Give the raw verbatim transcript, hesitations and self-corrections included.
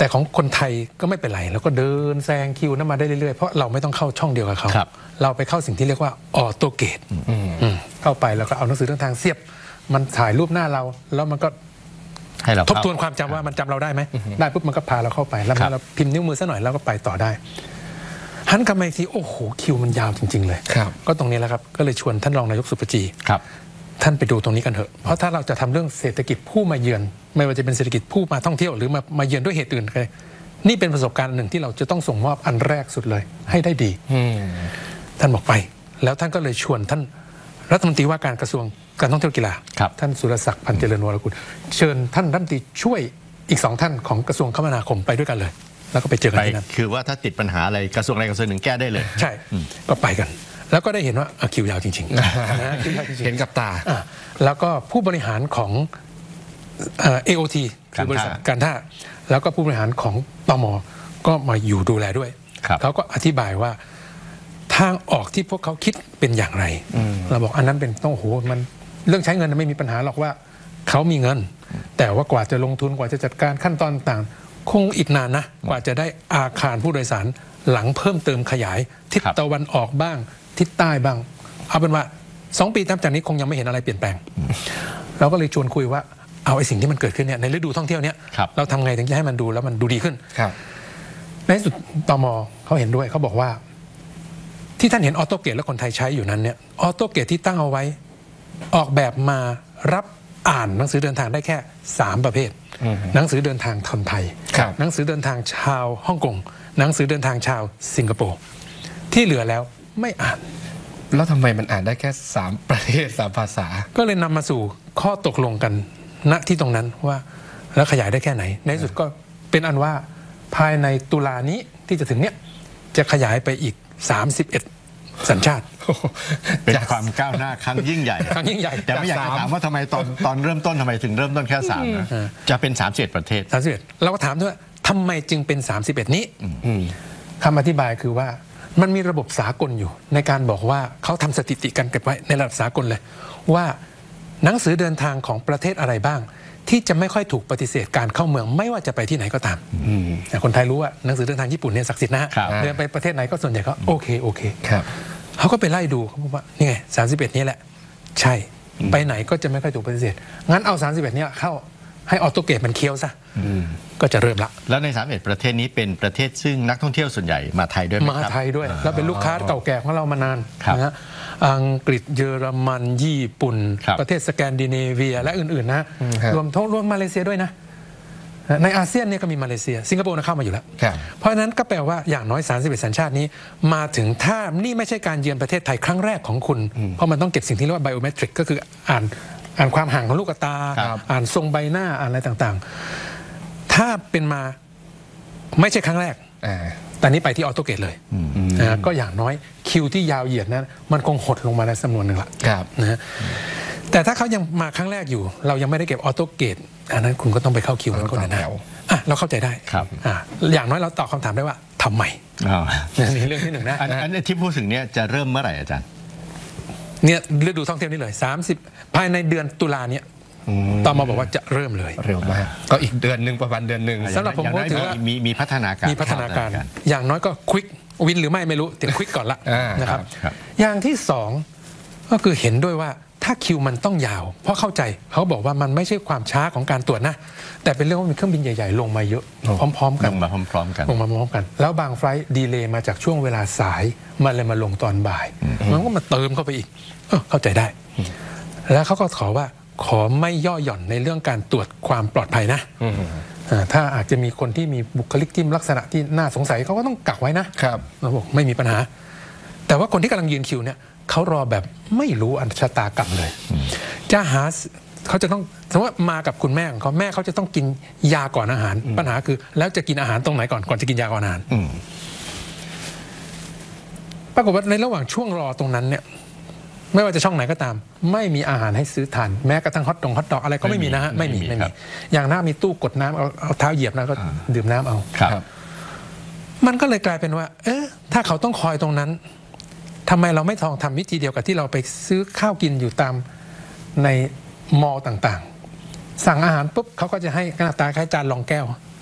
แต่ของคนไทยก็ไม่เป็นไรแล้วก็เดินแซงคิวนั้นมาได้เรื่อยๆเพราะเราไม่ต้องเข้าช่องเดียวกับเขาเราไปเข้าสิ่งที่เรียกว่าออโต้เกตเข้าไปแล้วก็เอาหนังสือเดินทางเสียบมันถ่ายรูปหน้าเราแล้วมันก็ให้เราทบทวนความจำว่ามันจำเราได้ไหมได้ปุ๊บมันก็พาเราเข้าไปแล้วเราพิมพ์นิ้วมือซะหน่อยแล้วก็ไปต่อได้หันกลับมาอีกทีโอ้โหคิวมันยาวจริงๆเลยก็ตรงนี้แหละครับก็เลยชวนท่านรองนายกสุปจีท่านไปดูตรงนี้กันเถอะเพราะถ้าเราจะทำเรื่องเศรษฐกิจผู้มาเยือนไม่ว่าจะเป็นเศรษฐกิจผู้มาท่องเที่ยวหรือมามาเยือนด้วยเหตุอื่นเลยนี่เป็นประสบการณ์หนึ่งที่เราจะต้องส่งมอบอันแรกสุดเลยให้ได้ดีท่านบอกไปแล้วท่านก็เลยชวนท่านรัฐมนตรีว่าการกระทรวงการท่องเที่ยวกีฬาท่านสุรศักดิ์พันเจริญวรกุลเชิญท่านรัฐมนตรีช่วยอีกสองท่านของกระทรวงคมนาคมไปด้วยกันเลยแล้วก็ไปเจอกันที่นั่นคือว่าถ้าติดปัญหาอะไรกระทรวงใดกระทรวงหนึ่งแก้ได้เลยใช่ก็ไปกันแล้วก็ได้เห็นว่าคิวยาวจริงๆเห็นกับตาแล้วก็ผู้บริหารของ เอ โอ ที คือบริษัทการท่าแล้วก็ผู้บริหารของตม.ก็มาอยู่ดูแลด้วยเขาก็อธิบายว่าทางออกที่พวกเขาคิดเป็นอย่างไรเราบอกอันนั้นเป็นต้องโหมันเรื่องใช้เงินไม่มีปัญหาหรอกว่าเขามีเงินแต่ว่ากว่าจะลงทุนกว่าจะจัดการขั้นตอนต่างคงอีกนานนะกว่าจะได้อาคารผู้โดยสารหลังเพิ่มเติมขยายทิศตะวันออกบ้างทิศใต้บ้างเอาเป็นว่าสองปีนับจากนี้คงยังไม่เห็นอะไรเปลี่ยนแปลงเราก็เลยชวนคุยว่าเอาไอ้สิ่งที่มันเกิดขึ้นเนี่ยในฤดูท่องเที่ยวเนี้ยเราทำไงถึงจะให้มันดูแล้วมันดูดีขึ้นในสุดตม.เขาเห็นด้วยเขาบอกว่าที่ท่านเห็นออโต้เกตและคนไทยใช้อยู่นั้นเนี่ยออโต้เกตที่ตั้งเอาไว้ออกแบบมารับอ่านหนังสือเดินทางได้แค่สามประเภทหนังสือเดินทางคนไทยหนังสือเดินทางชาวฮ่องกงหนังสือเดินทางชาวสิงคโปร์ที่เหลือแล้วไม่อ่านแล้วทำไมมันอ่านได้แค่สามประเทศสามภาษาก็เลยนำมาสู่ข้อตกลงกันณที่ตรงนั้นว่าแล้วขยายได้แค่ไหนในที่สุดก็เป็นอันว่าภายในตุลานี้ที่จะถึงเนี้ยจะขยายไปอีกสามสิบเอ็ดสัญชาติเป็นความก้าวหน้าครั้งยิ่งใหญ่ครั้งยิ่งใหญ่แต่ไม่อยากจะถามว่าทำไมตอนตอนเริ่มต้นทำไมถึงเริ่มต้นแค่สามนะจะเป็นสามสิบเอ็ดประเทศสามสิบเอ็ดเราก็ถามด้วยทำไมจึงเป็นสามสิบเอ็ดนี้คำอธิบายคือว่ามันมีระบบสากลอยู่ในการบอกว่าเขาทำสถิติกันเก็บไว้ในระดับสากลเลยว่าหนังสือเดินทางของประเทศอะไรบ้างที่จะไม่ค่อยถูกปฏิเสธการเข้าเมืองไม่ว่าจะไปที่ไหนก็ตามแต่คนไทยรู้ว่าหนังสือเดินทางญี่ปุ่นเนี่ยศักดิ์สิทธิ์นะเดินไปประเทศไหนก็ส่วนใหญ่ก็โอเคโอเคเขาก็ไปไล่ดูเขาบอกว่านี่ไงสามสิบเอ็ดนี้แหละใช่ไปไหนก็จะไม่ค่อยถูกปฏิเสธงั้นเอาสามสิบเอ็ดนี้เข้าให้ออโต้เกตมันเคี้ยวซะก็จะเริ่มละแล้วในสามสิบเอ็ดประเทศนี้เป็นประเทศซึ่งนักท่องเที่ยวส่วนใหญ่มาไทยด้วยมาไทยด้วยแล้วเป็นลูกค้าเก่าแก่ของเรามานานนะฮะอังกฤษเยอรมันญี่ปุ่นประเทศสแกนดิเนเวียและอื่นๆนะรวมทั้งรวมมาเลเซียด้วยนะในอาเซียนเนี่ยก็มีมาเลเซียสิงคโปร์เข้ามาอยู่แล้วเพราะฉะนั้นก็แปลว่าอย่างน้อยสามสิบเอ็ดสัญชาตินี้มาถึงถ้านี่ไม่ใช่การเยือนประเทศไทยครั้งแรกของคุณเพราะมันต้องเก็บสิ่งที่เรียกว่าไบโอเมตริกก็คืออ่านอ่านความห่างของลูกตาอ่านทรงใบหน้าอ่านอะไรต่างๆถ้าเป็นมาไม่ใช่ครั้งแรกแต่นี้ไปที่ออโต้เกตเลยนะก็อย่างน้อยคิวที่ยาวเหยียดนั้นมันคงหดลงมาในจำนวนหนึ่งละนะแต่ถ้าเขายังมาครั้งแรกอยู่เรายังไม่ได้เก็บออโต้เกตอันนั้นคุณก็ต้องไปเข้าคิวกันคนละแนวอ่ะเราเข้าใจได้อย่างน้อยเราตอบคำถามได้ว่าทำไมนี่เรื่องที่หนึ่งนะอันนี้ที่พูดถึงเนี่ยจะเริ่มเมื่อไหร่อาจารย์เนี่ยฤดูท่องเที่ยวนี่เลยสามสิบภายในเดือนตุลาเนี่ยตม.บอกว่าจะเริ่มเลยเร็วมากก็อีกเดือนหนึ่งประมาณเดือนหนึ่งสำหรับผมก็ถือว่ามีมีพัฒนาการมีพัฒนาการอย่างน้อยก็ควิกวินหรือไม่ไม่รู้แต่ควิกก่อนละนะครับอย่างที่สองก็คือเห็นด้วยว่าถ้าคิวมันต้องยาวเพราะเข้าใจเขาบอกว่ามันไม่ใช่ความช้าของการตรวจนะแต่เป็นเรื่องว่ามีเครื่องบินใหญ่ๆลงมาเยอะพร้อมๆกันลงมาพร้อมๆกันลงมาพร้อมกันแล้วบางไฟล์ดีเลย์มาจากช่วงเวลาสายมันเลยมาลงตอนบ่ายมันก็มาเติมเข้าไปอีกเข้าใจได้แล้วเขาก็ขอว่าขอไม่ย่อหย่อนในเรื่องการตรวจความปลอดภัยนะถ้าอาจจะมีคนที่มีบุคลิกที่ลักษณะที่น่าสงสัยเขาก็ต้องกักไว้นะครับเราบอกไม่มีปัญหาแต่ว่าคนที่กำลังยืนคิวเนี่ยเขารอแบบไม่รู้อันชะตากรรมเลยจะหาเขาจะต้องสมมติว่ามากับคุณแม่ของเขาแม่เขาจะต้องกินยาก่อนอาหารปัญหาคือแล้วจะกินอาหารตรงไหนก่อนก่อนจะกินยาก่อนอาหารปรากฏว่าในระหว่างช่วงรอตรงนั้นเนี่ยไม่ว่าจะช่องไหนก็ตามไม่มีอาหารให้ซื้อทานแม้กระทั่งฮอตดองฮอตดอกอะไรก็ไม่มีนะฮะไม่มีไม่มีอย่างน้ามีตู้กดน้ำเอาเอาเท้าเหยียบแล้วก็ดื่มน้ำเอามันก็เลยกลายเป็นว่าเออถ้าเขาต้องคอยตรงนั้นทำไมเราไม่ลองทำวิธีเดียวกับที่เราไปซื้อข้าวกินอยู่ตามในมอลล์ต่างๆสั่งอาหารปุ๊บเขาก็จะให้หน้าตาคล้ายจานรองแก้ว